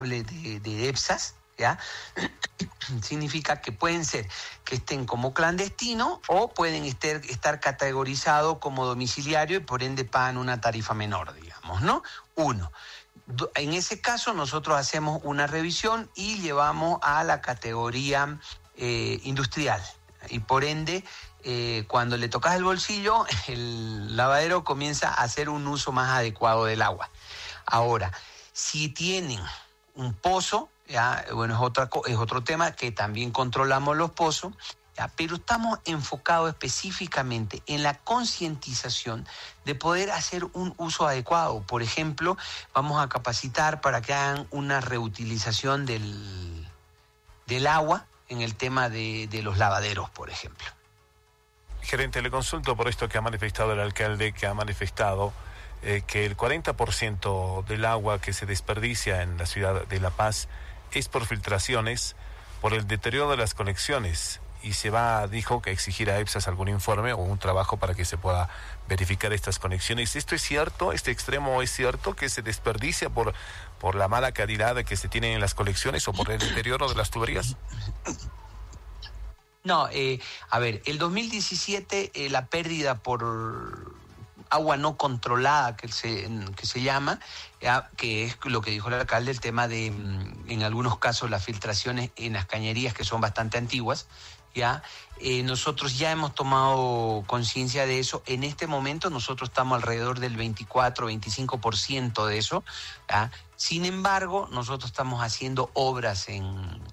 de EPSAS, ¿ya? Significa que pueden ser que estén como clandestinos o pueden estar categorizados como domiciliario y por ende pagan una tarifa menor, digamos, ¿no? Uno. En ese caso nosotros hacemos una revisión y llevamos a la categoría industrial y por ende cuando le tocas el bolsillo el lavadero comienza a hacer un uso más adecuado del agua. Ahora, si tienen un pozo, ya, bueno, es otro tema que también controlamos los pozos, ya, pero estamos enfocados específicamente en la concientización de poder hacer un uso adecuado. Por ejemplo, vamos a capacitar para que hagan una reutilización del agua en el tema de los lavaderos, por ejemplo. Gerente, le consulto por esto que ha manifestado el alcalde, que ha manifestado que el 40% del agua que se desperdicia en la ciudad de La Paz es por filtraciones, por el deterioro de las conexiones, y dijo que exigir a EPSAS algún informe o un trabajo para que se pueda verificar estas conexiones. ¿Esto es cierto? ¿Este extremo es cierto, que se desperdicia por la mala calidad que se tiene en las conexiones o por el deterioro de las tuberías? No, a ver, el 2017 la pérdida por agua no controlada que se llama, que es lo que dijo el alcalde, el tema de, en algunos casos, las filtraciones en las cañerías que son bastante antiguas, ¿ya? Nosotros ya hemos tomado conciencia de eso. En este momento nosotros estamos alrededor del 24-25% de eso, ¿ya? Sin embargo, nosotros estamos haciendo obras en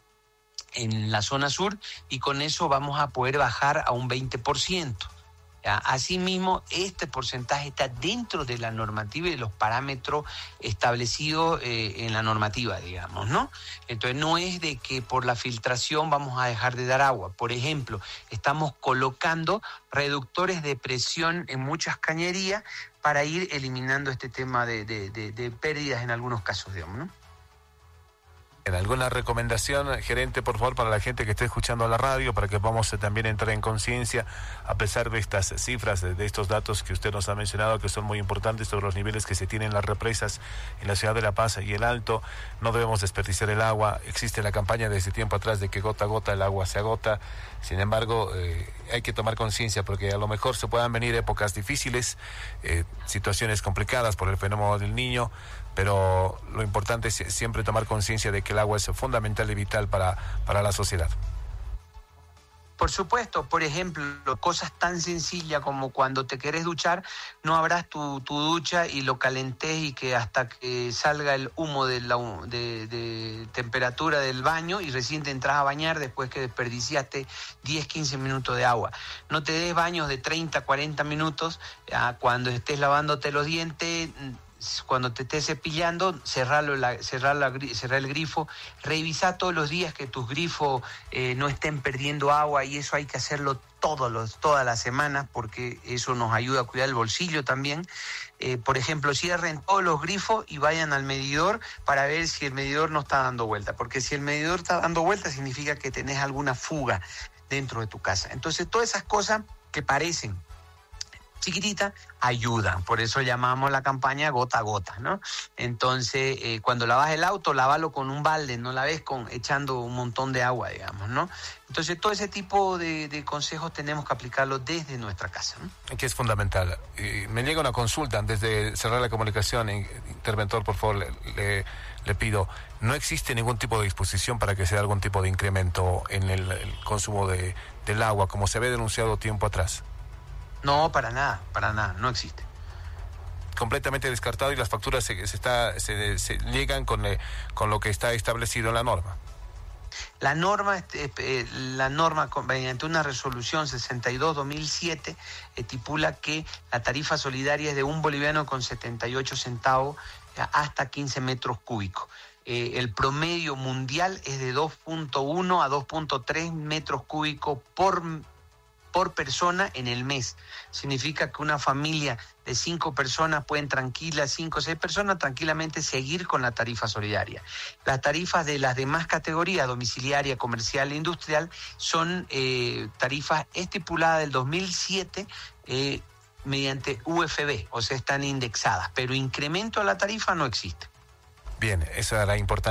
la zona sur y con eso vamos a poder bajar a un 20%. ¿Ya? Asimismo, este porcentaje está dentro de la normativa y de los parámetros establecidos en la normativa, digamos, ¿no? Entonces, no es de que por la filtración vamos a dejar de dar agua. Por ejemplo, estamos colocando reductores de presión en muchas cañerías para ir eliminando este tema de pérdidas en algunos casos, digamos, ¿no? ¿Alguna recomendación, gerente, por favor, para la gente que esté escuchando la radio, para que podamos también entrar en conciencia, a pesar de estas cifras, de estos datos que usted nos ha mencionado, que son muy importantes sobre los niveles que se tienen en las represas en la ciudad de La Paz y el Alto? No debemos desperdiciar el agua. Existe la campaña desde tiempo atrás de que gota a gota el agua se agota. Sin embargo, hay que tomar conciencia porque a lo mejor se puedan venir épocas difíciles, situaciones complicadas por el fenómeno del Niño, pero lo importante es siempre tomar conciencia de que el agua es fundamental y vital para la sociedad. Por supuesto, por ejemplo, cosas tan sencillas como cuando te querés duchar, no abras tu ducha y lo calentés y que hasta que salga el humo de temperatura del baño y recién te entras a bañar después que desperdiciaste 10-15 minutos de agua. No te des baños de 30-40 minutos, cuando estés lavándote los dientes. Cuando te estés cepillando, cerrar el grifo, revisa todos los días que tus grifos no estén perdiendo agua, y eso hay que hacerlo todas las semanas porque eso nos ayuda a cuidar el bolsillo también. Por ejemplo, cierren todos los grifos y vayan al medidor para ver si el medidor no está dando vuelta, porque si el medidor está dando vuelta significa que tenés alguna fuga dentro de tu casa. Entonces, todas esas cosas que parecen chiquitita, ayudan. Por eso llamamos la campaña gota a gota, ¿no? Entonces, cuando lavas el auto, lávalo con un balde, no la ves echando un montón de agua, digamos, ¿no? Entonces, todo ese tipo de consejos tenemos que aplicarlo desde nuestra casa, ¿no? Que es fundamental. Me llega una consulta antes de cerrar la comunicación. Interventor, por favor, le pido, ¿no existe ningún tipo de disposición para que sea algún tipo de incremento en el consumo del agua, como se había denunciado tiempo atrás? No, para nada, no existe. Completamente descartado, y las facturas se llegan con lo que está establecido en la norma. La norma, mediante una resolución 62/2007, estipula que la tarifa solidaria es de 1 boliviano con 78 centavos hasta 15 metros cúbicos. El promedio mundial es de 2.1 a 2.3 metros cúbicos por persona en el mes. Significa que una familia de 5 personas pueden 5 o 6 personas tranquilamente seguir con la tarifa solidaria. Las tarifas de las demás categorías, domiciliaria, comercial e industrial, son tarifas estipuladas del 2007 mediante UFB, o sea, están indexadas, pero incremento a la tarifa no existe. Bien, esa era la importancia.